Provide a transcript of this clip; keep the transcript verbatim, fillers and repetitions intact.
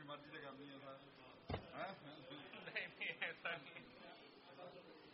मर्जी से करनी है सर। नहीं नहीं ऐसा नहीं।